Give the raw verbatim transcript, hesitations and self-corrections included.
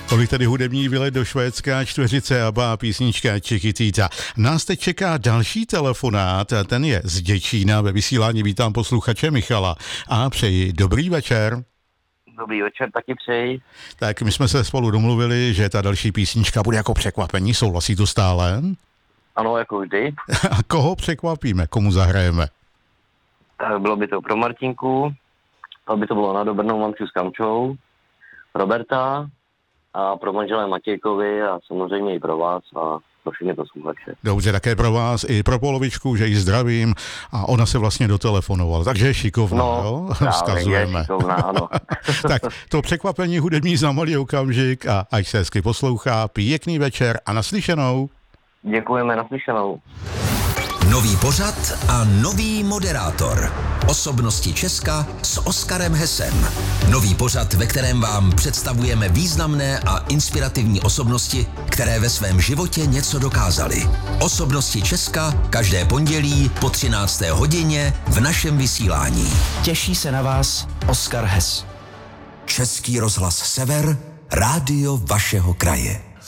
Tolik tedy hudební výlet do Švédska, čtveřice ABBA a písnička Chiquitita. Nás teď čeká další telefonát, ten je z Děčína. Ve vysílání vítám posluchače Michala a přeji dobrý večer. Dobrý večer, taky přeji. Tak my jsme se spolu domluvili, že ta další písnička bude jako překvapení, souhlasí to stále? Ano, jako vždy. A koho překvapíme, komu zahrajeme? Bylo by to pro Martinku, aby to bylo na dobrnou mamču s Kamčou, Roberta a pro manželé Matějkovi a samozřejmě i pro vás a pro všechny posluchače. Dobře, také pro vás i pro polovičku, že ji zdravím a ona se vlastně dotelefonovala, takže je šikovná, no, jo? Právě, Vzkazujeme. je šikovná, ano. Tak to překvapení hudební za malý okamžik a ať se hezky poslouchá, pěkný večer a naslyšenou. Děkujeme, naslyšenou. Nový pořad a nový moderátor. Osobnosti Česka s Oskarem Hesem. Nový pořad, ve kterém vám představujeme významné a inspirativní osobnosti, které ve svém životě něco dokázaly. Osobnosti Česka každé pondělí po třinácté hodině v našem vysílání. Těší se na vás Oskar Hes. Český rozhlas Sever, rádio vašeho kraje.